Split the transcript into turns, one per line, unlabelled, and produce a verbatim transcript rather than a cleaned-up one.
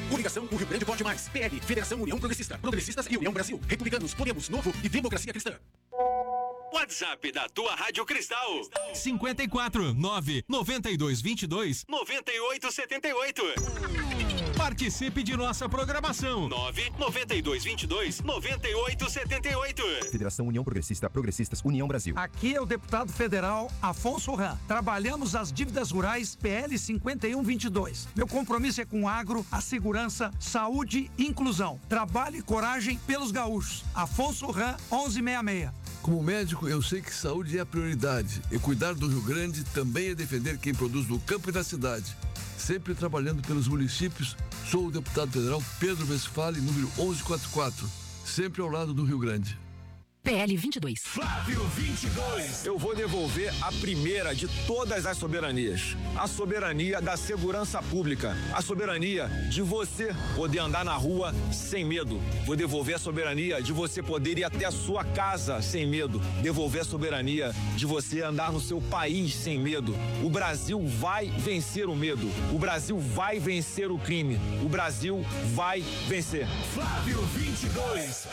Coligação O Rio Grande Pode Mais. P L, Federação União Progressista. Progressistas e União Brasil. Republicanos, Podemos, Novo e Democracia Cristã.
WhatsApp da tua Rádio Cristal.
cinquenta e quatro, nove, noventa e dois, vinte e dois,
noventa e oito setenta e oito.
Participe de nossa programação.
nove, noventa e dois, vinte e dois, noventa e oito setenta e oito.
Federação União Progressista, Progressistas, União Brasil.
Aqui é o deputado federal Afonso Ram. Trabalhamos as dívidas rurais P L cinquenta e um vinte e dois. Meu compromisso é com o agro, a segurança, saúde e inclusão. Trabalho e coragem pelos gaúchos. Afonso Ram, onze sessenta e seis.
Como médico, eu sei que saúde é a prioridade. E cuidar do Rio Grande também é defender quem produz no campo e na cidade. Sempre trabalhando pelos municípios, sou o deputado federal Pedro Westphalen, número onze quarenta e quatro. Sempre ao lado do Rio Grande.
P L vinte e dois.
Flávio vinte e dois.
Eu vou devolver a primeira de todas as soberanias. A soberania da segurança pública. A soberania de você poder andar na rua sem medo. Vou devolver a soberania de você poder ir até a sua casa sem medo. Devolver a soberania de você andar no seu país sem medo. O Brasil vai vencer o medo. O Brasil vai vencer o crime. O Brasil vai vencer.
Flávio vinte e dois.